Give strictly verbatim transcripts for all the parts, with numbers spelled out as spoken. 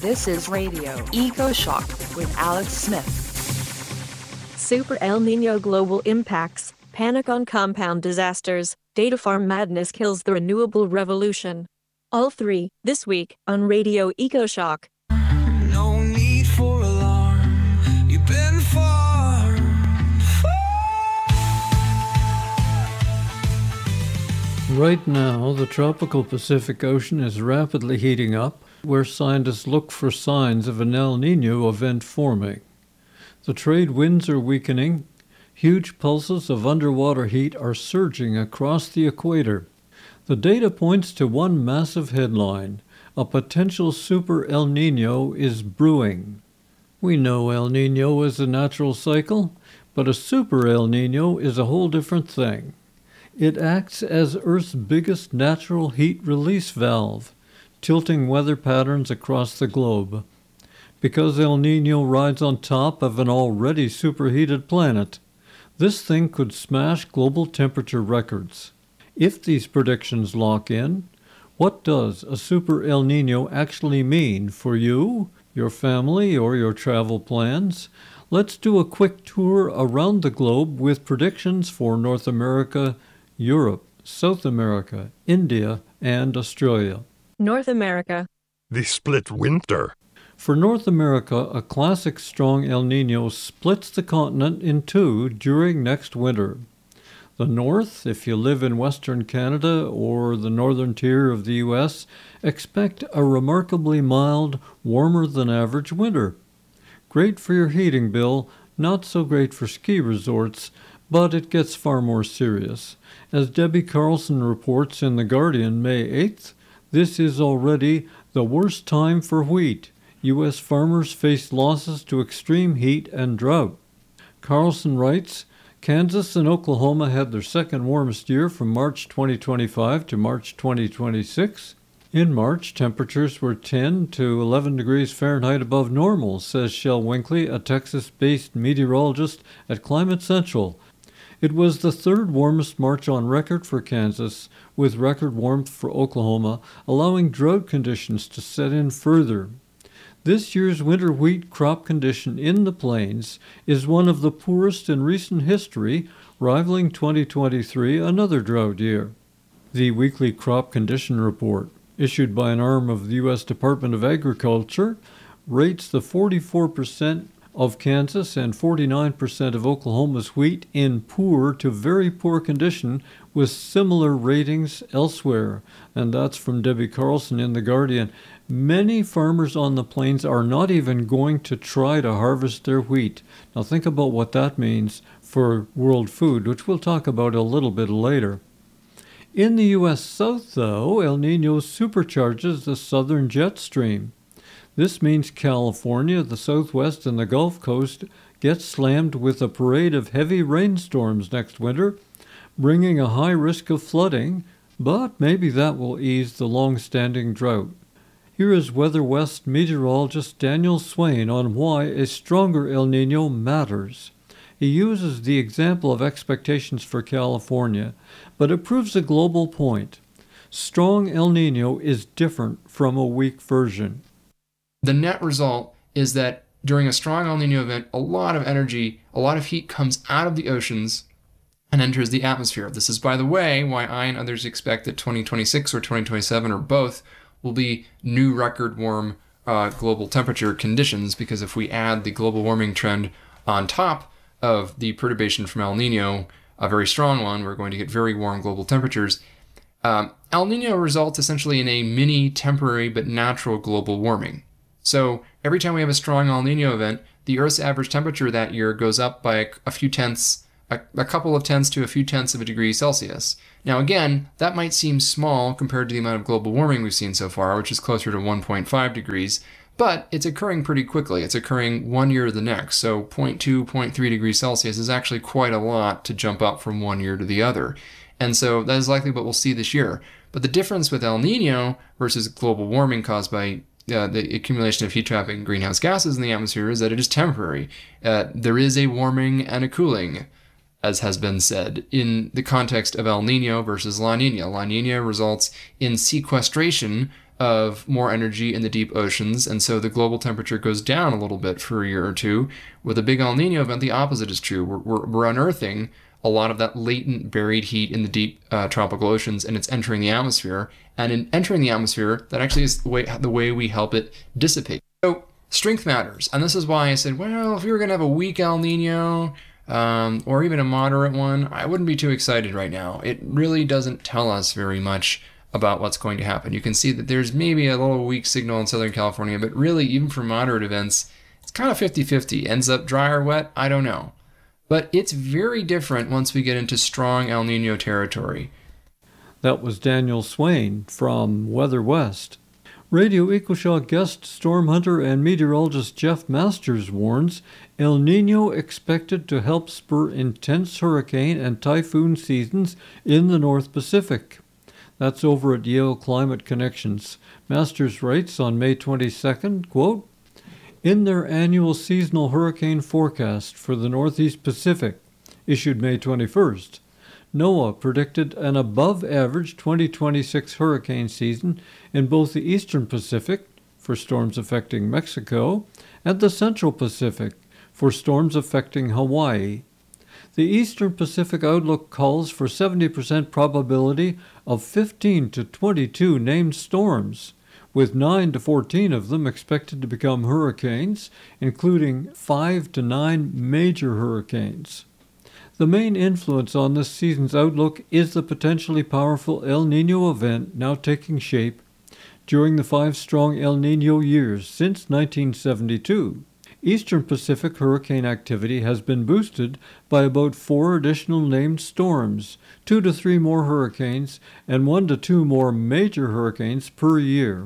This is Radio Eco Shock with Alex Smith. Super El Nino global impacts, panic on compound disasters, data farm madness kills the renewable revolution. All three, this week, on Radio Eco Shock. No need for alarm, you've been far, Right now, the tropical Pacific Ocean is rapidly heating up, where scientists look for signs of an El Nino event forming. The trade winds are weakening. Huge pulses of underwater heat are surging across the equator. The data points to one massive headline: a potential super El Nino is brewing. We know El Nino is a natural cycle, but a super El Nino is a whole different thing. It acts as Earth's biggest natural heat release valve, tilting weather patterns across the globe. Because El Nino rides on top of an already superheated planet, this thing could smash global temperature records. If these predictions lock in, what does a super El Nino actually mean for you, your family, or your travel plans? Let's do a quick tour around the globe with predictions for North America, Europe, South America, India, and Australia. North America. The split winter. For North America, a classic strong El Nino splits the continent in two during next winter. The North, if you live in Western Canada or the northern tier of the U S, expect a remarkably mild, warmer than average winter. Great for your heating bill, not so great for ski resorts, but it gets far more serious. As Debbie Carlson reports in The Guardian May eighth, this is already the worst time for wheat. U S farmers face losses to extreme heat and drought. Carlson writes, Kansas and Oklahoma had their second warmest year from March twenty twenty-five to March twenty twenty-six. In March, temperatures were ten to eleven degrees Fahrenheit above normal, says Shel Winkley, a Texas-based meteorologist at Climate Central. It was the third warmest March on record for Kansas, with record warmth for Oklahoma, allowing drought conditions to set in further. This year's winter wheat crop condition in the plains is one of the poorest in recent history, rivaling twenty twenty-three, another drought year. The weekly crop condition report, issued by an arm of the U S Department of Agriculture, rates the forty-four percent of Kansas and forty-nine percent of Oklahoma's wheat in poor to very poor condition, with similar ratings elsewhere. And that's from Debbie Carlson in The Guardian. Many farmers on the plains are not even going to try to harvest their wheat. Now think about what that means for world food, which we'll talk about a little bit later. In the U S South, though, El Nino supercharges the southern jet stream. This means California, the Southwest, and the Gulf Coast get slammed with a parade of heavy rainstorms next winter, bringing a high risk of flooding, but maybe that will ease the long-standing drought. Here is Weather West meteorologist Daniel Swain on why a stronger El Nino matters. He uses the example of expectations for California, but it proves a global point. Strong El Nino is different from a weak version. The net result is that during a strong El Nino event, a lot of energy, a lot of heat comes out of the oceans and enters the atmosphere. This is, by the way, why I and others expect that twenty twenty-six or twenty twenty-seven or both will be new record warm uh, global temperature conditions, because if we add the global warming trend on top of the perturbation from El Nino, a very strong one, we're going to get very warm global temperatures. Um, El Nino results essentially in a mini temporary but natural global warming. So every time we have a strong El Nino event, the Earth's average temperature that year goes up by a few tenths, a, a couple of tenths to a few tenths of a degree Celsius. Now again, that might seem small compared to the amount of global warming we've seen so far, which is closer to one point five degrees, but it's occurring pretty quickly. It's occurring one year to the next, so zero point two, zero point three degrees Celsius is actually quite a lot to jump up from one year to the other. And so that is likely what we'll see this year. But the difference with El Nino versus global warming caused by Uh, the accumulation of heat trapping greenhouse gases in the atmosphere is that it is temporary. Uh, there is a warming and a cooling, as has been said, in the context of El Nino versus La Nina. La Nina results in sequestration of more energy in the deep oceans, and so the global temperature goes down a little bit for a year or two. With a big El Nino event, the opposite is true. We're, we're, we're unearthing a lot of that latent buried heat in the deep uh, tropical oceans, and it's entering the atmosphere. And in entering the atmosphere, that actually is the way, the way we help it dissipate. So strength matters. And this is why I said, well, if we were going to have a weak El Nino, um, or even a moderate one, I wouldn't be too excited right now. It really doesn't tell us very much about what's going to happen. You can see that there's maybe a little weak signal in Southern California, but really, even for moderate events, it's kind of fifty fifty. Ends up dry or wet? I don't know. But it's very different once we get into strong El Nino territory. That was Daniel Swain from Weather West. Radio EcoShock guest storm hunter and meteorologist Jeff Masters warns El Nino expected to help spur intense hurricane and typhoon seasons in the North Pacific. That's over at Yale Climate Connections. Masters writes on May twenty-second, quote, in their annual seasonal hurricane forecast for the Northeast Pacific, issued May twenty-first, NOAA predicted an above-average twenty twenty-six hurricane season in both the Eastern Pacific, for storms affecting Mexico, and the Central Pacific, for storms affecting Hawaii. The Eastern Pacific outlook calls for seventy percent probability of fifteen to twenty-two named storms, with nine to fourteen of them expected to become hurricanes, including five to nine major hurricanes. The main influence on this season's outlook is the potentially powerful El Nino event now taking shape during the five strong El Nino years since nineteen seventy-two. Eastern Pacific hurricane activity has been boosted by about four additional named storms, two to three more hurricanes, and one to two more major hurricanes per year.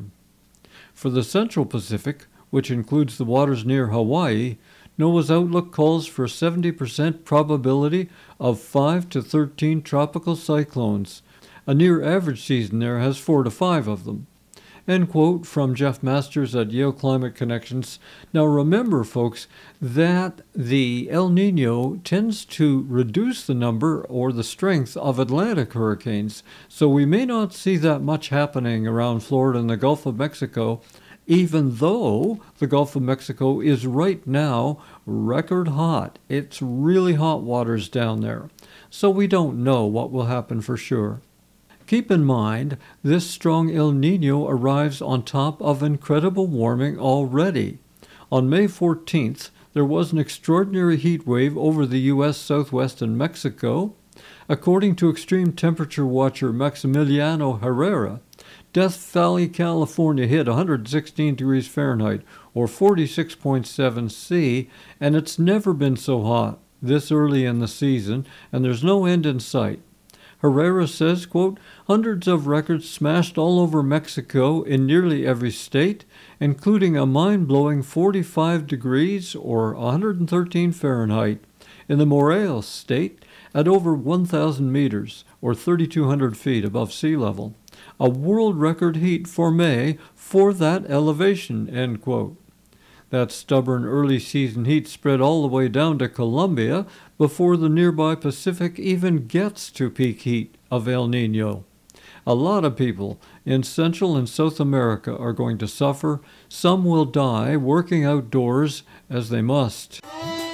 For the Central Pacific, which includes the waters near Hawaii, NOAA's outlook calls for seventy percent probability of five to thirteen tropical cyclones. A near-average season there has four to five of them. End quote from Jeff Masters at Yale Climate Connections. Now remember, folks, that the El Nino tends to reduce the number or the strength of Atlantic hurricanes, so we may not see that much happening around Florida and the Gulf of Mexico, even though the Gulf of Mexico is right now record hot. It's really hot waters down there, so we don't know what will happen for sure. Keep in mind, this strong El Nino arrives on top of incredible warming already. On May fourteenth, there was an extraordinary heat wave over the U S Southwest and Mexico. According to extreme temperature watcher Maximiliano Herrera, Death Valley, California hit one hundred sixteen degrees Fahrenheit, or forty-six point seven C, and it's never been so hot this early in the season, and there's no end in sight. Herrera says, quote, hundreds of records smashed all over Mexico in nearly every state, including a mind-blowing forty-five degrees or one hundred thirteen Fahrenheit in the Morelos state at over one thousand meters or thirty-two hundred feet above sea level. A world record heat for May for that elevation, end quote. That stubborn early season heat spread all the way down to Colombia before the nearby Pacific even gets to peak heat of El Nino. A lot of people in Central and South America are going to suffer. Some will die working outdoors as they must.